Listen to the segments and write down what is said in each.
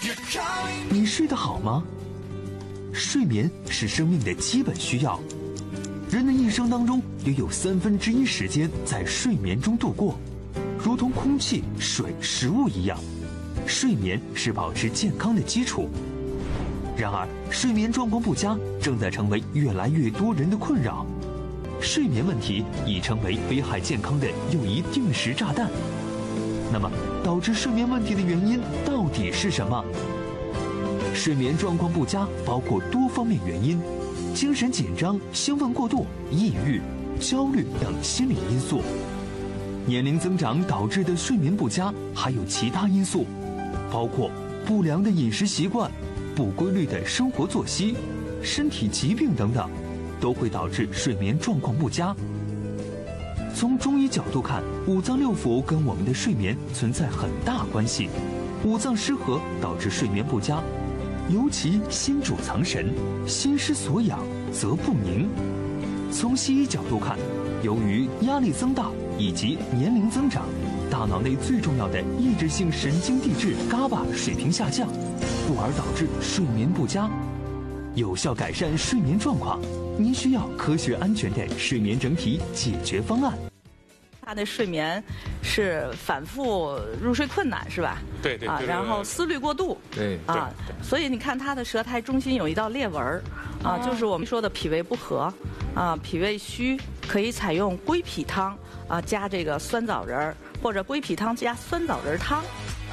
你睡得好吗？睡眠是生命的基本需要，人的一生当中约有1/3时间在睡眠中度过，如同空气、水、食物一样，睡眠是保持健康的基础。然而，睡眠状况不佳正在成为越来越多人的困扰，睡眠问题已成为危害健康的又一定时炸弹。那么，导致睡眠问题的原因到底是什么？睡眠状况不佳包括多方面原因，精神紧张、兴奋过度、抑郁、焦虑等心理因素。年龄增长导致的睡眠不佳还有其他因素，包括不良的饮食习惯、不规律的生活作息、身体疾病等等，都会导致睡眠状况不佳。从中医角度看，五脏六腑跟我们的睡眠存在很大关系，五脏失和导致睡眠不佳，尤其心主藏神，心失所养则不宁。从西医角度看，由于压力增大以及年龄增长，大脑内最重要的抑制性神经递质伽巴水平下降，故而导致睡眠不佳。有效改善睡眠状况，您需要科学安全的睡眠整体解决方案。 他的睡眠是反复入睡困难，是吧？ 对， 然后思虑过度， 对， 所以你看他的舌苔中心有一道裂纹就是我们说的脾胃不和脾胃虚，可以采用归脾汤加这个酸枣仁或者归脾汤加酸枣仁汤。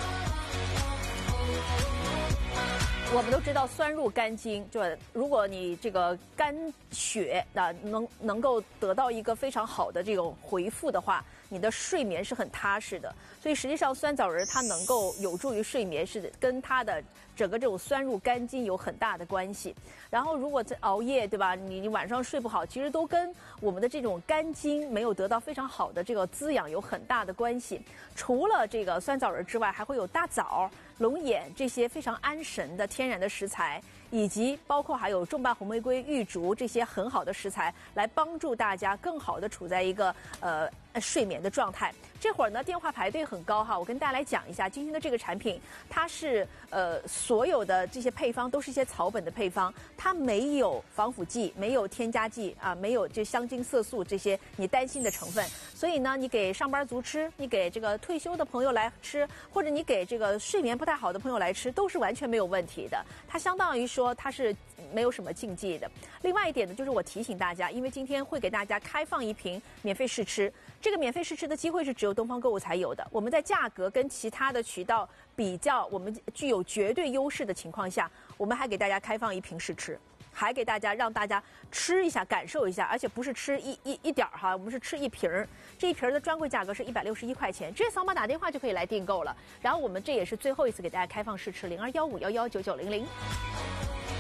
我们都知道酸入肝经，就如果你这个肝血能够得到一个非常好的这种回复的话，你的睡眠是很踏实的。所以实际上酸枣仁它能够有助于睡眠，是跟它的整个这种酸入肝经有很大的关系。然后如果在熬夜，对吧？你晚上睡不好，其实都跟我们的这种肝经没有得到非常好的这个滋养有很大的关系。除了这个酸枣仁之外，还会有大枣、龙眼这些非常安神的天然的食材，以及包括还有重瓣红玫瑰、玉竹这些很好的食材，来帮助大家更好的处在一个睡眠的状态。这会儿呢，电话排队很高哈，我跟大家来讲一下今天的这个产品，它是所有的这些配方都是一些草本的配方，它没有防腐剂，没有添加剂没有这香精、色素这些你担心的成分。所以呢，你给上班族吃，你给这个退休的朋友来吃，或者你给这个睡眠不太好的朋友来吃，都是完全没有问题的。它相当于说它是没有什么禁忌的。另外一点呢，就是我提醒大家，因为今天会给大家开放一瓶免费试吃，这个免费试吃的机会是只有东方购物才有的。我们在价格跟其他的渠道比较，我们具有绝对优势的情况下，我们还给大家开放一瓶试吃，还给大家让大家吃一下，感受一下，而且不是吃一点哈，我们是吃一瓶儿。这一瓶的专柜价格是161块钱，直接扫码打电话就可以来订购了。然后我们这也是最后一次给大家开放试吃，0215119900。